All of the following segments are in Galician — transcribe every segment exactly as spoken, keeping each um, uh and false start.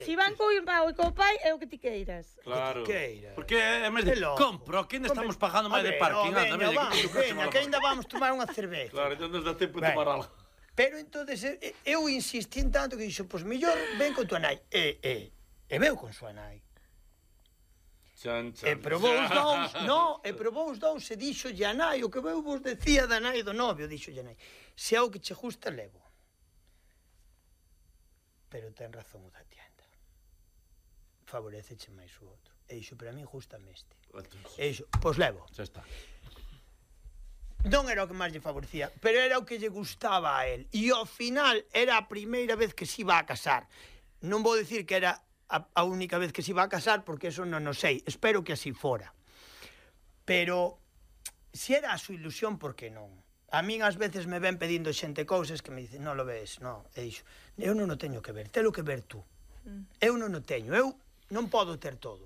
Si van co irmão e co pai, é o que ti queiras. Claro. Queira. Porque é máis de compro, que ainda estamos pagando máis de parking. Veña, vamos, veña, que ainda vamos tomar unha cerveza. Claro, entón nos dá tempo de tomar algo. Pero entonces eu insistí tanto que dixo, pois mellor ven con tua nai. E, e, e veu con súa nai. Chan, chan, e probou os dous, no, e probou os dous e dixo a nai, o que veu vos decía da nai do novio, dixo a nai, se é o que che gusta, levo. Pero ten razón o da tienda. Favoreceche máis o outro. E dixo, pero a mí gustame este. E dixo, pois levo. Xa está. Non era o que máis lle favorecía, pero era o que lle gustaba a él. E ao final era a primeira vez que se iba a casar. Non vou dicir que era a, a única vez que se iba a casar, porque eso non o sei. Espero que así fora. Pero, se era a súa ilusión, por que non? A min ás veces me ven pedindo xente cousas que me dicen, non lo ves, non. E dixo, eu non o teño que ver, telo que ver tú. Eu non o teño, eu non podo ter todo.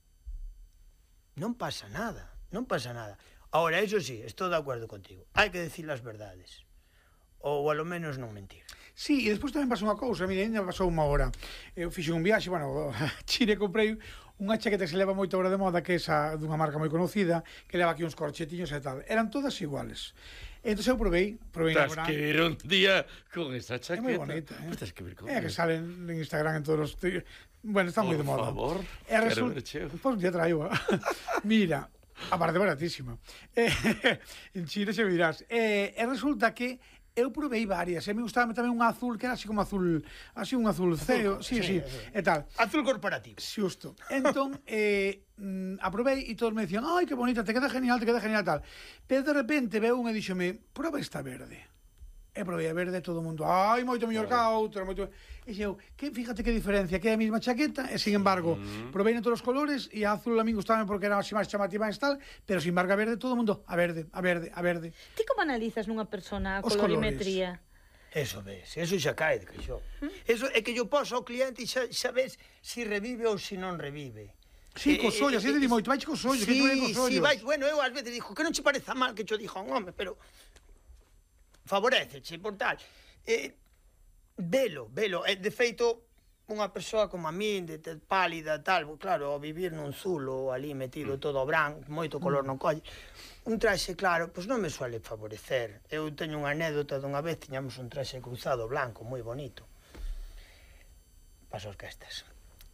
Non pasa nada, non pasa nada. Ahora, eso sí, estou de acordo contigo. Hai que decir as verdades. Ou, ao menos, non mentir. Sí, e despois tamén pasou unha cousa, mire, ainda pasou unha hora. Eu fixe un viaxe, bueno, a Chile comprei unha chaqueta que se leva moito agora de moda, que é esa dunha marca moi conocida, que leva aquí uns corchetiños e tal. Eran todas iguales. Entón eu provei, provei Tras que vir un día con esa chaqueta. É moi bonita, eh? Pues tras que vir con É que salen en Instagram en todos os... Bueno, está moi de moda. Por favor, e resulta... Pois un día traigo. Mira... Aparte baratísima. Eh, en Chile se me dirás. Eh, e resulta que eu provei varias. E me gustaba tamén un azul que era así como azul, así un azul ceo, sí, sí, sí, e tal. Azul corporativo. Xusto. Entón, eh, mm, aprobei e todos me decían, ai, que bonita, te queda genial, te queda genial, tal. Pero de repente veu un e díxome, prova esta verde. E probei a verde, todo o mundo, ai, moito mellor que a outra, moito... E eu, que, fíjate que diferencia, que é a mesma chaqueta, e sin embargo, mm. probei en todos os colores, e a azul a mí gustaba porque era así máis chamativa e tal, pero sin embargo a verde, todo o mundo, a verde, a verde, a verde. Ti como analizas nunha persona a Os colorimetría? Eso ves, eso xa cae de que xo. Eso é que yo poso ao cliente e xa, xa ves si revive ou si non revive. Sí, cos ollos, eh, eh, eh, moito, vai cos ollos, sí, que non é cos ollos. Sí, vai, bueno, eu ás veces dixo que non che pareza mal que cho dixo un home, pero favoreceche, por tal. Eh, velo, velo. Eh, de feito, unha persoa como a min, de ter pálida, tal, claro, ao vivir nun zulo, ali metido todo branco, moito color non colle, un traxe claro, pois non me suele favorecer. Eu teño unha anécdota dunha vez, tiñamos un traxe cruzado blanco, moi bonito, para as orquestas.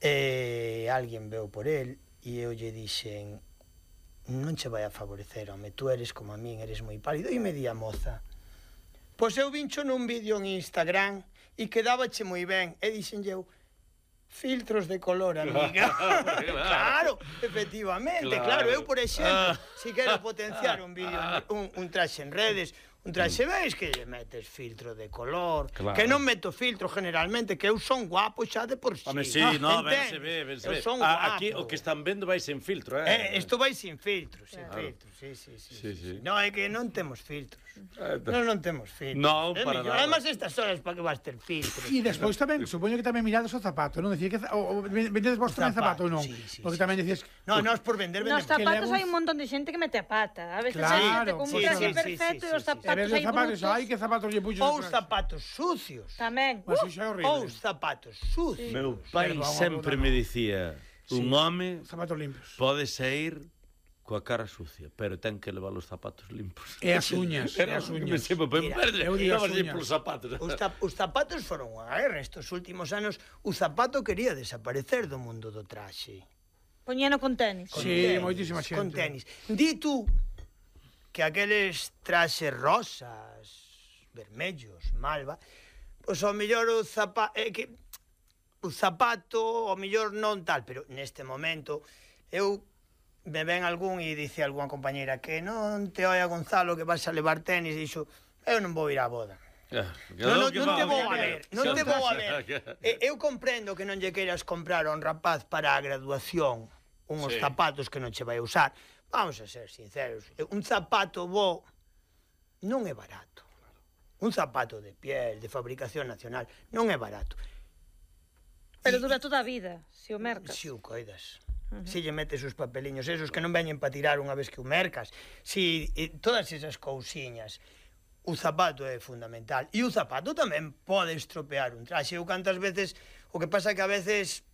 E alguén veu por el, e eu lle dixen, non che vai a favorecer, home, tú eres como a min, eres moi pálido. E me di a moza, pois eu vincho nun vídeo en Instagram e quedábache moi ben. E dixen eu, filtros de color, amiga. Claro, efectivamente, claro. claro. Eu, por exemplo, si quero potenciar un vídeo, un, un traxe en redes, un traxe, veis que lle metes filtro de color, claro. Que non meto filtro generalmente, que eu son guapo xa de por si. Home, sí, ah, no, ben se ve, ben se ve. Ah, aquí o que están vendo vai sen filtro, eh? eh isto vai sin filtro, sin claro. filtro, sí, sí, sí, sí, sí, sí. No, é que non temos filtros. Non, non temos filtros. Non, eh, para nada. Además, estas horas para que vas ter filtros. E despois tamén, supoño que tamén mirades o zapato, non? Decir que o, o, vendedes vos tamén zapato ou non? Sí, sí, porque sí, tamén sí. decís... No, nós por vender, vendemos. Nos zapatos hai un montón de xente que mete a pata. A veces claro, hai xente con un sí, traxe sí, perfecto sí, e os sí, sí, zapatos hai brutos. Ai, que zapatos lle puxos. Ou zapatos sucios. Tamén. Mas iso é horrible. Ou zapatos sucios. Meu pai sempre me dicía, un home zapatos limpos pode sair coa cara sucia, pero ten que levar os zapatos limpos. E as uñas, e as uñas. Eu digo as uñas. Zapatos. Os, ta os zapatos foron unha guerra. Estes últimos anos, o zapato quería desaparecer do mundo do traxe. Poñeno con tenis. Con sí, tenis, moitísima xente. Con tenis. Di tú que aqueles traxes rosas, vermellos, malva, pois ao mellor o zapato... Eh, que o zapato, ao mellor non tal, pero neste momento, eu... me ven algún e dice algunha compañeira que non te oia Gonzalo que vas a levar tenis e dixo, eu non vou ir á boda. Yeah, non, non, non te vou a ver, non te vou a ver. Eu comprendo que non lle queiras comprar a un rapaz para a graduación unhos sí. zapatos que non che vai usar. Vamos a ser sinceros, un zapato bo non é barato. Un zapato de piel, de fabricación nacional, non é barato. Pero dura toda a vida, se o mercas. Si o coidas. Uh -huh. Si lle metes os papeliños esos que non veñen para tirar unha vez que o mercas, si eh, todas esas cousiñas, o zapato é fundamental. E o zapato tamén pode estropear un traxe. Eu cantas veces, o que pasa que a veces